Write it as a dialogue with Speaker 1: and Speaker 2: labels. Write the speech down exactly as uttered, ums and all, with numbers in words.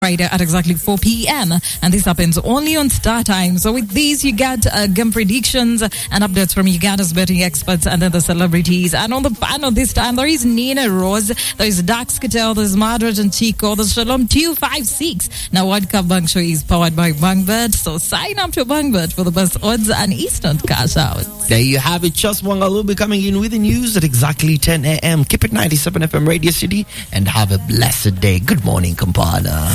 Speaker 1: Friday at exactly four p.m. and this happens only on Star Time. So with these you get uh, game predictions and updates from Uganda's betting experts and then the celebrities. And on the panel this time there is Nina Rose, there is Dax Cattell, there's Margaret and Chico, there's Shalom two five six. Now World Cup Bank Show is powered by Bangbet, so sign up to Bangbet for the best odds and instant cash out.
Speaker 2: There you have it. Just one will be coming in with the news at exactly ten a.m. Keep it ninety-seven F M Radio City and have a blessed day. Good morning, Kampala.